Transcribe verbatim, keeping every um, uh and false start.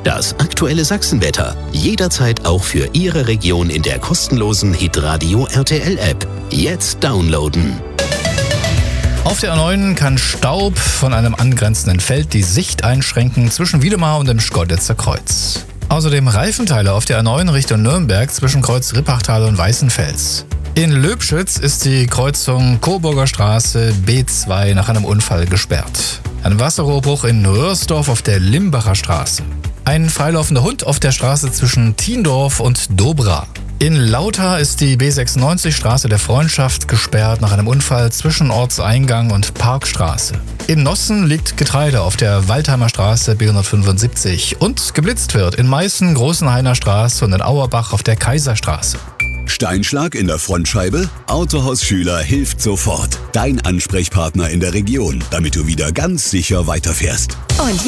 Das aktuelle Sachsenwetter. Jederzeit auch für Ihre Region in der kostenlosen Hitradio R T L App. Jetzt downloaden. Auf der A neun kann Staub von einem angrenzenden Feld die Sicht einschränken zwischen Wiedemar und dem Schkeuditzer Kreuz. Außerdem Reifenteile auf der A neun Richtung Nürnberg zwischen Kreuz Rippachtal und Weißenfels. In Löbschütz ist die Kreuzung Coburger Straße B zwei nach einem Unfall gesperrt. Ein Wasserrohrbruch in Röhrsdorf auf der Limbacher Straße. Ein freilaufender Hund auf der Straße zwischen Tiendorf und Dobra. In Lauter ist die B sechsundneunzig Straße der Freundschaft gesperrt nach einem Unfall zwischen Ortseingang und Parkstraße. In Nossen liegt Getreide auf der Waldheimer Straße B hundertfünfundsiebzig und geblitzt wird in Meißen, Großenhainer Straße und in Auerbach auf der Kaiserstraße. Steinschlag in der Frontscheibe? Autohaus Schüler hilft sofort. Dein Ansprechpartner in der Region, damit du wieder ganz sicher weiterfährst. Und